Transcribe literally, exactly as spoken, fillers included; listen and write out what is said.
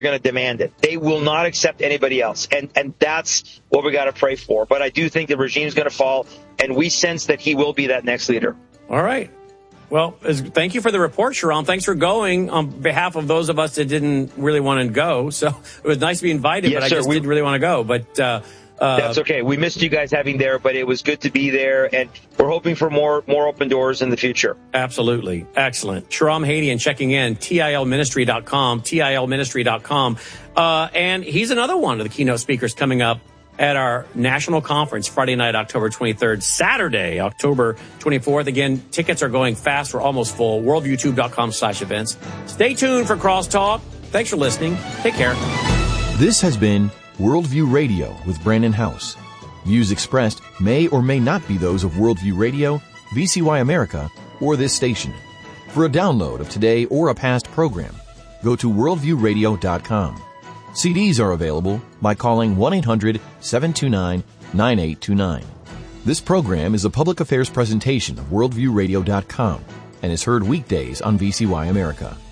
going to demand it. They will not accept anybody else. And and that's what we got to pray for. But I do think the regime is going to fall, and we sense that he will be that next leader. All right. Well, as, thank you for the report, Shahram. Thanks for going on behalf of those of us that didn't really want to go. So it was nice to be invited, yes, but I sir, just we, didn't really want to go. But uh, uh, that's okay. We missed you guys having there, but it was good to be there, and we're hoping for more more open doors in the future. Absolutely. Excellent. Shahram Hadian checking in, T I L ministry dot com, T I L ministry dot com. Uh, and he's another one of the keynote speakers coming up at our national conference, Friday night, October twenty-third, Saturday, October twenty-fourth. Again, tickets are going fast. We're almost full. worldviewtube.com slash events. Stay tuned for Crosstalk. Thanks for listening. Take care. This has been Worldview Radio with Brandon House. Views expressed may or may not be those of Worldview Radio, V C Y America, or this station. For a download of today or a past program, go to worldview radio dot com. C Ds are available by calling one eight hundred seven two nine nine eight two nine. This program is a public affairs presentation of worldview radio dot com and is heard weekdays on V C Y America.